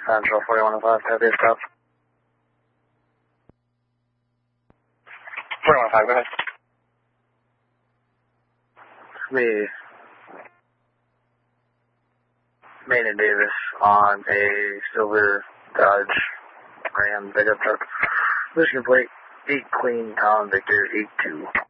Central 4105, copy stop. 4105, go ahead. Me, Main and Davis on a silver Dodge Ram pickup truck. Michigan plate, 8 Queen, Tom Victor, 82.